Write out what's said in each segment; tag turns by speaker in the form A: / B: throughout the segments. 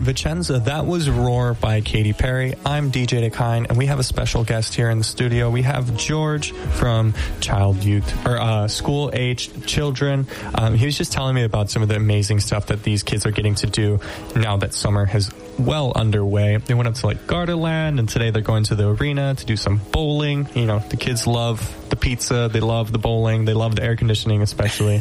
A: Vicenza. That was Roar by Katy Perry. I'm DJ Dakine, and we have a special guest here in the studio. We have George from school-aged children. He was just telling me about some of the amazing stuff that these kids are getting to do now that summer has well underway. They went up to like Gardaland, and today they're going to the arena to do some bowling. You know, the kids love the pizza, they love the bowling, they love the air conditioning especially.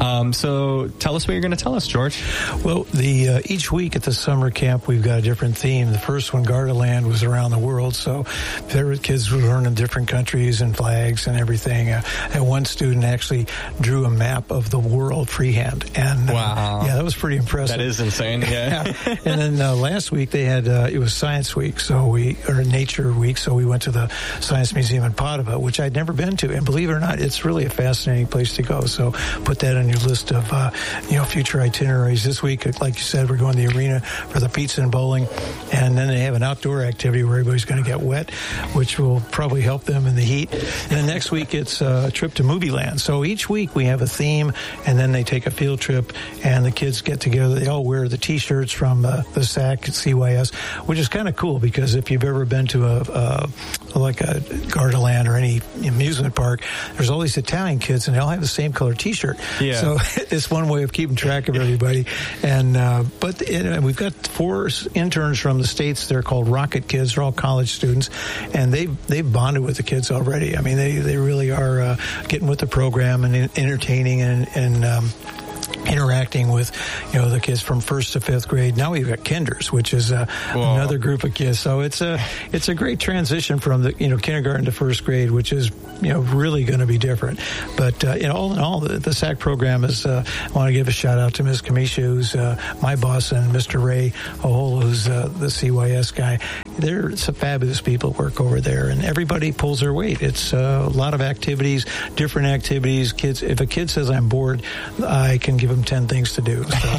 A: So tell us what you're going to tell us, George.
B: Well, each week at the summer camp we've got a different theme. The first one, Gardaland, was around the world, so there kids were learning different countries and flags and everything. And one student actually drew a map of the world freehand, and
A: wow,
B: yeah, that was pretty impressive.
A: That is insane. Yeah.
B: And then last week they had it was Science Week, or Nature Week, so we went to the Science Museum in Padova, which I'd never been to, and believe it or not, it's really a fascinating place to go. So put that on your list of future itineraries. This week, like you said, we're going to the arena for the pizza and bowling, and then they have an outdoor activity where everybody's going to get wet, which will probably help them in the heat. And then next week it's a trip to Movie Land. So each week we have a theme, and then they take a field trip, and the kids get together. They all wear the T-shirts from the SAC CYS, which is kind of cool because if you've ever been to a Gardaland or any amusement park, there's all these Italian kids, and they all have the same color T-shirt. Yeah. So it's one way of keeping track of everybody. And but we've got 4 interns from the States. They're called Rocket Kids. They're all college students, and they've bonded with the kids already. I mean, they really are getting with the program and entertaining and interacting with, the kids from 1st to 5th grade. Now we've got kinders, which is another group of kids. So it's a great transition from the kindergarten to 1st grade, which is really going to be different. But all in all, the SAC program is. I want to give a shout out to Ms. Kamisha, who's my boss, and Mr. Ray Ohola, who's the CYS guy. They're some fabulous people who work over there, and everybody pulls their weight. It's a lot of activities, different activities. Kids, if a kid says I'm bored, I can give them 10 things to do. So.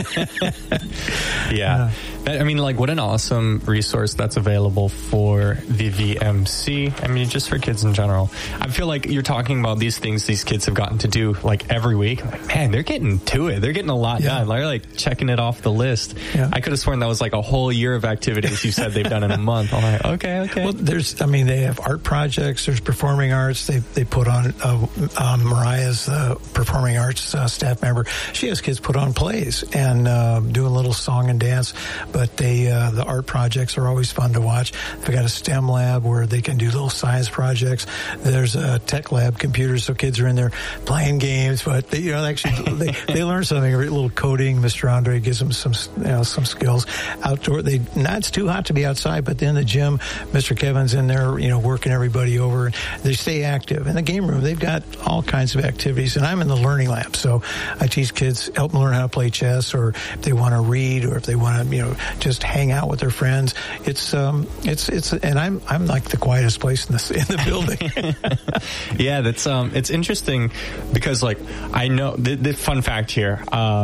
A: Yeah. What an awesome resource that's available for the VMC. Just for kids in general. I feel like you're talking about these things these kids have gotten to do every week. Man, they're getting to it. They're getting a lot done. They're checking it off the list. Yeah. I could have sworn that was a whole year of activities you said they've done in a month. I'm like, okay.
B: Well, they have art projects. There's performing arts. They put on Mariah's performing arts staff member. She has kids put on plays and do a little song and dance. But the art projects are always fun to watch. They've got a STEM lab where they can do little science projects. There's a tech lab, computers, so kids are in there playing games. But they learn something. A little coding. Mr. Andre gives them some skills. Outdoor, it's too hot to be outside, but then the gym, Mr. Kevin's in there, working everybody over. They stay active. In the game room, they've got all kinds of activities, and I'm in the learning lab, so I teach kids, help them learn how to play chess, or if they want to read, or if they want to, just hang out with their friends. It's and I'm like the quietest place in the building.
A: Yeah, that's it's interesting because I know the fun fact here.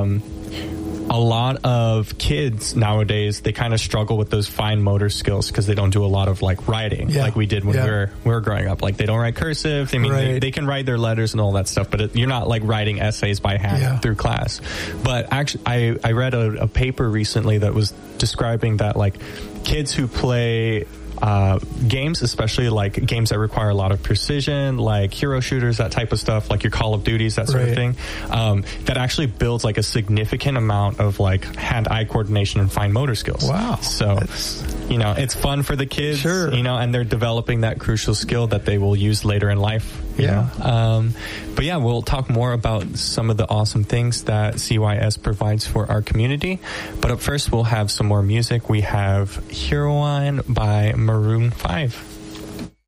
A: A lot of kids nowadays, they kind of struggle with those fine motor skills because they don't do a lot of writing like we did when we were growing up. They don't write cursive. They can write their letters and all that stuff, but you're not writing essays by hand through class. But actually, I read a paper recently that was describing that kids who play games, especially games that require a lot of precision, like hero shooters, that type of stuff, like your Call of Duties, that sort of thing, that actually builds a significant amount of hand-eye coordination and fine motor skills.
B: Wow.
A: So, it's fun for the kids,
B: sure.
A: And they're developing that crucial skill that they will use later in life. But we'll talk more about some of the awesome things that CYS provides for our community. But up first, we'll have some more music. We have Heroine by Maroon 5.